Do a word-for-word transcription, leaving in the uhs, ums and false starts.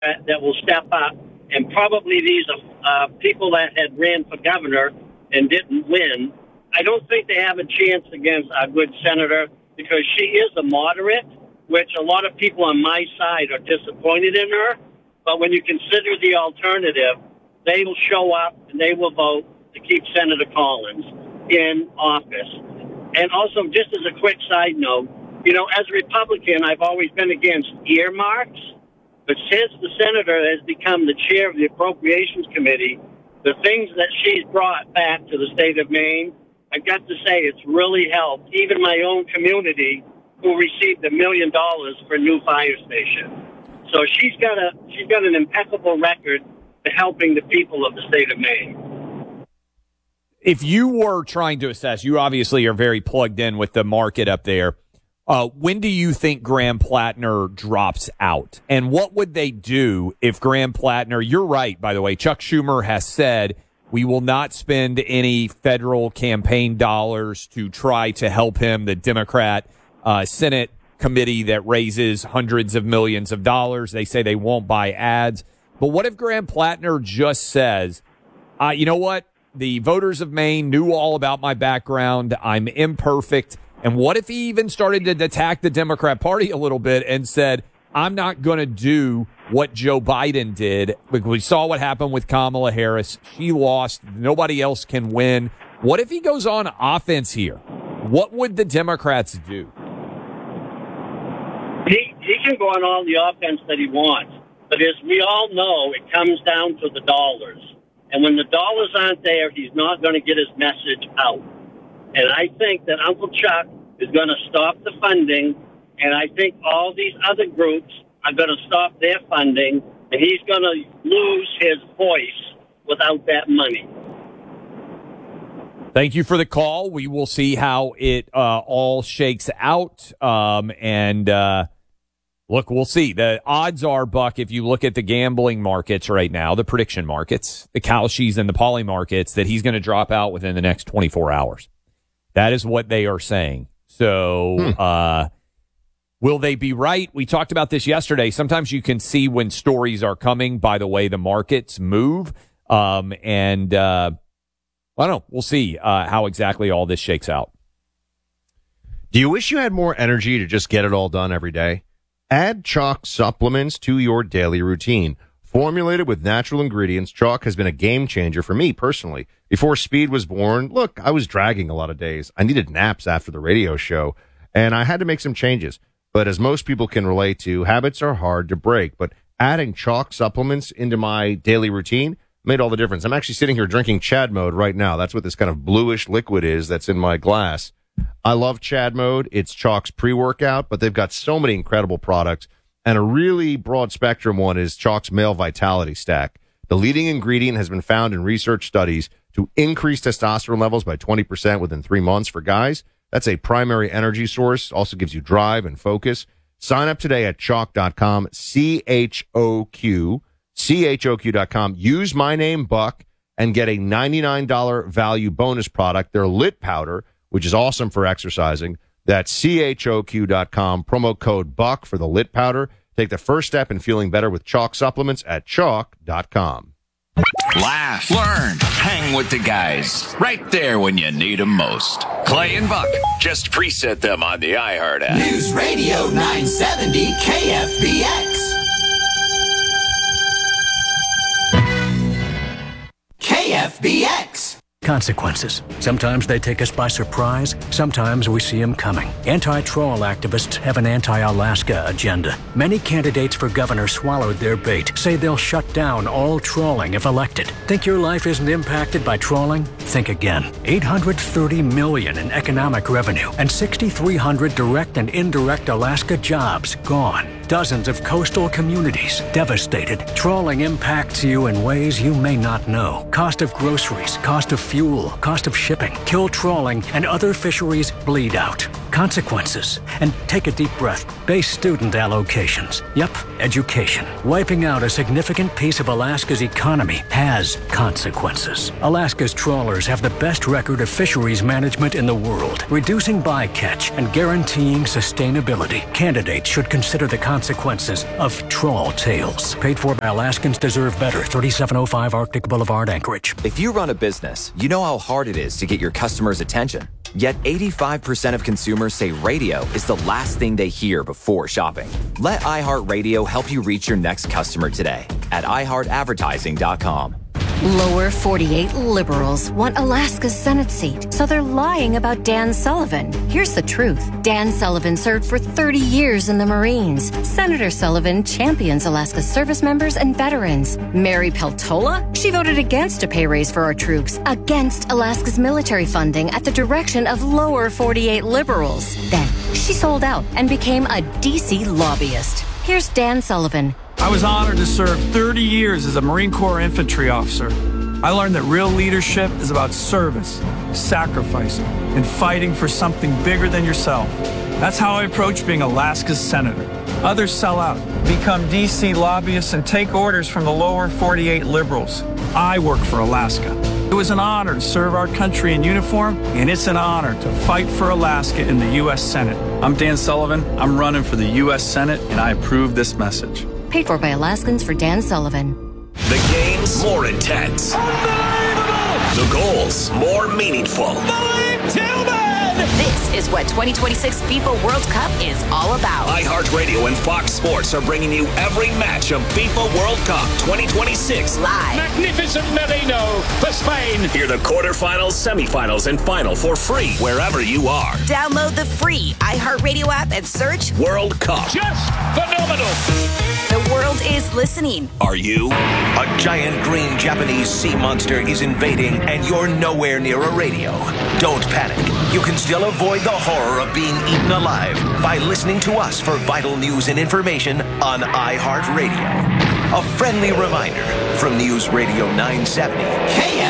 that, that will step up. And probably these are uh, people that had ran for governor and didn't win. I don't think they have a chance against our good senator because she is a moderate, which a lot of people on my side are disappointed in her. But when you consider the alternative, they will show up and they will vote to keep Senator Collins in office. And also, just as a quick side note, you know, as a Republican, I've always been against earmarks. But since the senator has become the chair of the Appropriations Committee, the things that she's brought back to the state of Maine, I've got to say it's really helped even my own community who received a million dollars for a new fire station. So she's got a she's got an impeccable record to helping the people of the state of Maine. If you were trying to assess, you obviously are very plugged in with the market up there. Uh, when do you think Graham Plattner drops out? And what would they do if Graham Plattner, you're right, by the way, Chuck Schumer has said we will not spend any federal campaign dollars to try to help him, the Democrat uh, Senate committee that raises hundreds of millions of dollars. They say they won't buy ads. But what if Graham Plattner just says, uh, you know what? The voters of Maine knew all about my background. I'm imperfect. And what if he even started to attack the Democrat Party a little bit and said, I'm not going to do what Joe Biden did? We saw what happened with Kamala Harris. She lost. Nobody else can win. What if he goes on offense here? What would the Democrats do? He, he can go on all the offense that he wants. But as we all know, it comes down to the dollars. And when the dollars aren't there, he's not going to get his message out. And I think that Uncle Chuck is going to stop the funding, and I think all these other groups are going to stop their funding, and he's going to lose his voice without that money. Thank you for the call. We will see how it uh, all shakes out. Um, and uh, look, we'll see. The odds are, Buck, if you look at the gambling markets right now, the prediction markets, the Kalshis and the Poly markets, that he's going to drop out within the next twenty-four hours. That is what they are saying. So, hmm. uh, will they be right? We talked about this yesterday. Sometimes you can see when stories are coming by the way the markets move. Um, and, uh, I don't know. We'll see, uh, how exactly all this shakes out. Do you wish you had more energy to just get it all done every day? Add Chalk supplements to your daily routine. Formulated with natural ingredients, Chalk has been a game changer for me personally. Before Speed was born, look, I was dragging a lot of days. I needed naps after the radio show, and I had to make some changes. But as most people can relate to, habits are hard to break. But adding Chalk supplements into my daily routine made all the difference. I'm actually sitting here drinking Chad Mode right now. That's what this kind of bluish liquid is that's in my glass. I love Chad Mode. It's Chalk's pre-workout, but they've got so many incredible products. And a really broad spectrum one is Chalk's Male Vitality Stack. The leading ingredient has been found in research studies to increase testosterone levels by twenty percent within three months for guys. That's a primary energy source. Also gives you drive and focus. Sign up today at chalk dot com, C H O Q, C H O Q dot com. Use my name, Buck, and get a ninety-nine dollars value bonus product, their Lit Powder, which is awesome for exercising. That's C H O Q dot com, promo code BUCK for the Lit Powder. Take the first step in feeling better with Chalk supplements at chalk dot com. Laugh, learn, hang with the guys. Right there when you need them most. Clay and Buck. Just preset them on the iHeart app. News Radio nine seventy K F B X. K F B X. Consequences. Sometimes they take us by surprise. Sometimes we see them coming. Anti-troll activists have an anti-Alaska agenda. Many candidates for governor swallowed their bait, say they'll shut down all trolling if elected. Think your life isn't impacted by trolling? Think again. eight hundred thirty million dollars in economic revenue and six thousand three hundred direct and indirect Alaska jobs gone. Dozens of coastal communities devastated. Trolling impacts you in ways you may not know. Cost of groceries, cost of fuel, cost of shipping. Kill trolling and other fisheries bleed out. Consequences. And take a deep breath. Base student allocations. Yep, education. Wiping out a significant piece of Alaska's economy has consequences. Alaska's trawlers have the best record of fisheries management in the world, reducing bycatch and guaranteeing sustainability. Candidates should consider the consequences consequences of Trawl Tales. Paid for by Alaskans Deserve Better, thirty-seven oh five Arctic Boulevard, Anchorage. If you run a business, you know how hard it is to get your customers' attention. Yet eighty-five percent of consumers say radio is the last thing they hear before shopping. Let iHeartRadio help you reach your next customer today at i heart advertising dot com. Lower forty-eight liberals want Alaska's Senate seat, so they're lying about Dan Sullivan. Here's the truth. Dan Sullivan served for thirty years in the Marines. Senator Sullivan champions Alaska's service members and veterans. Mary Peltola? She voted against a pay raise for our troops, against Alaska's military funding at the direction of lower forty-eight liberals. Then, she sold out and became a D C lobbyist. Here's Dan Sullivan. I was honored to serve thirty years as a Marine Corps infantry officer. I learned that real leadership is about service, sacrifice, and fighting for something bigger than yourself. That's how I approach being Alaska's senator. Others sell out, become D C lobbyists, and take orders from the lower forty-eight liberals. I work for Alaska. It was an honor to serve our country in uniform, and it's an honor to fight for Alaska in the U S Senate. I'm Dan Sullivan. I'm running for the U S Senate, and I approve this message. Paid for by Alaskans for Dan Sullivan. The game's more intense. Unbelievable! The goals more meaningful. Mike Tillman! This is what twenty twenty-six FIFA World Cup is all about. iHeartRadio and Fox Sports are bringing you every match of FIFA World Cup twenty twenty-six live. Magnificent Merino for Spain. Hear the quarterfinals, semifinals, and final for free wherever you are. Download the free iHeartRadio app and search World Cup. Just phenomenal. The world is listening. Are you? A giant green Japanese sea monster is invading, and you're nowhere near a radio. Don't panic. You can still avoid the horror of being eaten alive by listening to us for vital news and information on iHeartRadio. A friendly reminder from News Radio nine seventy K